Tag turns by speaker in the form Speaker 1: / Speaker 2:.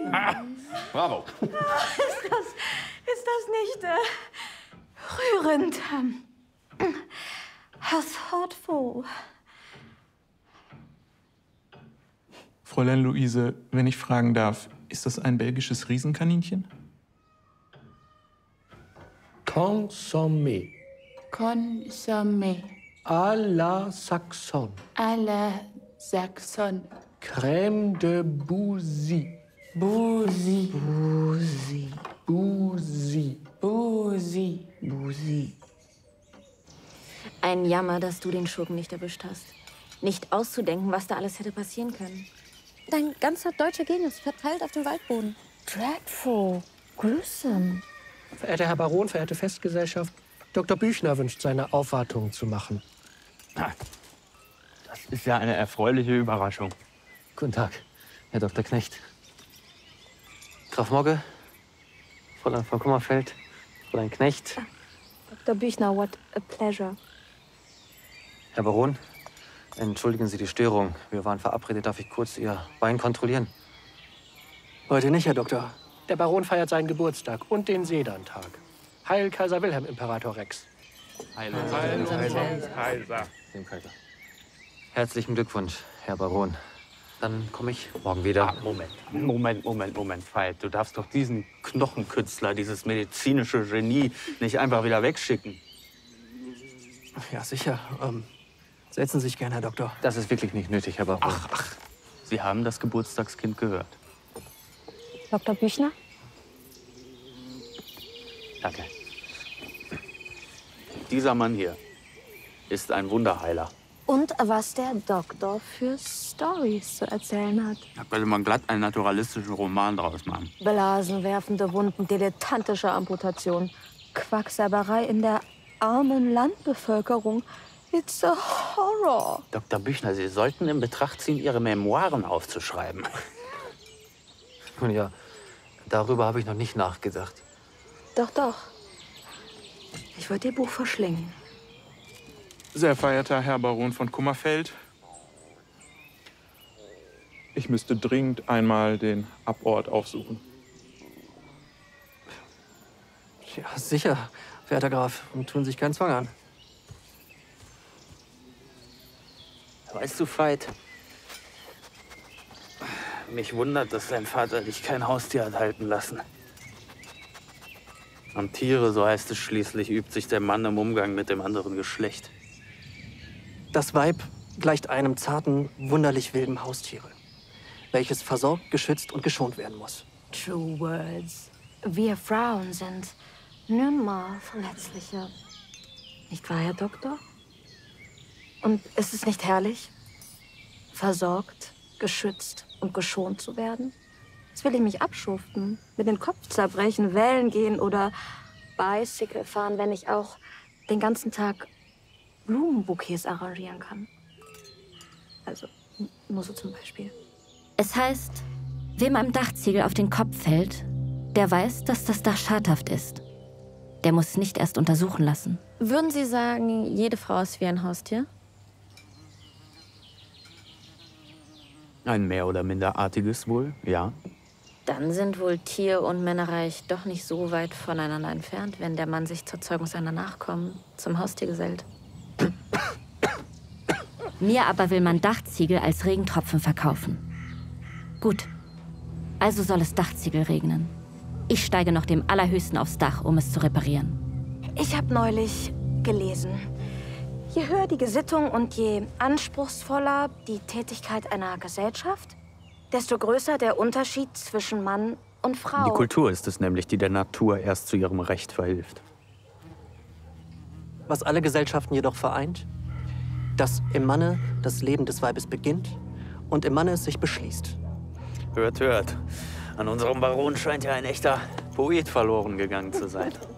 Speaker 1: Bravo.
Speaker 2: Ist das nicht rührend? How thoughtful.
Speaker 3: Fräulein Luise, wenn ich fragen darf, ist das ein belgisches Riesenkaninchen?
Speaker 4: Consommé.
Speaker 5: Consommé.
Speaker 4: À la Saxon.
Speaker 5: À la Saxon.
Speaker 4: Crème de Bouzy.
Speaker 5: Bouzy.
Speaker 2: Busi.
Speaker 4: Bouzy.
Speaker 5: Bouzy.
Speaker 2: Busi. Ein Jammer, dass du den Schurken nicht erwischt hast. Nicht auszudenken, was da alles hätte passieren können.
Speaker 6: Dein ganzer deutscher Genius verteilt auf dem Waldboden.
Speaker 2: Dreadful. Gruesome.
Speaker 4: Verehrter Herr Baron, verehrte Festgesellschaft, Dr. Büchner wünscht seine Aufwartung zu machen.
Speaker 1: Das ist ja eine erfreuliche Überraschung.
Speaker 7: Guten Tag, Herr Dr. Knecht. Graf Mogge, Fräulein von Kummerfeld, Fräulein Knecht.
Speaker 6: Dr. Büchner, what a pleasure.
Speaker 7: Herr Baron, entschuldigen Sie die Störung. Wir waren verabredet. Darf ich kurz Ihr Bein kontrollieren?
Speaker 4: Heute nicht, Herr Doktor. Der Baron feiert seinen Geburtstag und den Sedan-Tag. Heil Kaiser Wilhelm, Imperator Rex.
Speaker 1: Heil,
Speaker 7: Kaiser. Dem Kaiser. Herzlichen Glückwunsch, Herr Baron. Dann komme ich morgen wieder.
Speaker 1: Moment, Veit. Du darfst doch diesen Knochenkünstler, dieses medizinische Genie nicht einfach wieder wegschicken.
Speaker 4: Ja, sicher. Setzen Sie sich gern, Herr Doktor.
Speaker 7: Das ist wirklich nicht nötig, Herr Baron.
Speaker 1: Ach. Sie haben das Geburtstagskind gehört.
Speaker 6: Dr. Büchner?
Speaker 1: Danke. Dieser Mann hier ist ein Wunderheiler.
Speaker 6: Und was der Doktor für Stories zu erzählen hat.
Speaker 1: Da könnte man glatt einen naturalistischen Roman draus machen.
Speaker 6: Blasenwerfende Wunden, dilettantische Amputation, Quacksalberei in der armen Landbevölkerung. It's a horror.
Speaker 1: Dr. Büchner, Sie sollten in Betracht ziehen, Ihre Memoiren aufzuschreiben.
Speaker 7: Nun ja, darüber habe ich noch nicht nachgedacht.
Speaker 6: Doch. Ich würde Ihr Buch verschlingen.
Speaker 3: Sehr verehrter Herr Baron von Kummerfeld, ich müsste dringend einmal den Abort aufsuchen.
Speaker 4: Ja, sicher, verehrter Graf. Und tun sich keinen Zwang an.
Speaker 1: Weißt du, Veit, mich wundert, dass dein Vater dich kein Haustier hat halten lassen. Und Tiere, so heißt es schließlich, übt sich der Mann im Umgang mit dem anderen Geschlecht.
Speaker 4: Das Weib gleicht einem zarten, wunderlich wilden Haustiere, welches versorgt, geschützt und geschont werden muss.
Speaker 2: True words. Wir Frauen sind nimmer verletzlicher. Nicht wahr, Herr Doktor? Und ist es nicht herrlich, versorgt, geschützt und geschont zu werden? Jetzt will ich mich abschuften, mit den Kopf zerbrechen, wählen gehen oder Bicycle fahren, wenn ich auch den ganzen Tag Blumenbouquets arrangieren kann. Also, nur so zum Beispiel.
Speaker 8: Es heißt, wem ein Dachziegel auf den Kopf fällt, der weiß, dass das Dach schadhaft ist. Der muss es nicht erst untersuchen lassen.
Speaker 6: Würden Sie sagen, jede Frau ist wie ein Haustier?
Speaker 1: Ein mehr oder minder artiges wohl, ja.
Speaker 6: Dann sind wohl Tier- und Männerreich doch nicht so weit voneinander entfernt, wenn der Mann sich zur Zeugung seiner Nachkommen zum Haustier gesellt.
Speaker 8: Mir aber will man Dachziegel als Regentropfen verkaufen. Gut, also soll es Dachziegel regnen. Ich steige noch dem Allerhöchsten aufs Dach, um es zu reparieren.
Speaker 2: Ich habe neulich gelesen, je höher die Gesittung und je anspruchsvoller die Tätigkeit einer Gesellschaft, desto größer der Unterschied zwischen Mann und Frau.
Speaker 1: Die Kultur ist es nämlich, die der Natur erst zu ihrem Recht verhilft.
Speaker 4: Was alle Gesellschaften jedoch vereint, dass im Manne das Leben des Weibes beginnt und im Manne es sich beschließt.
Speaker 1: Hört. An unserem Baron scheint ja ein echter Poet verloren gegangen zu sein.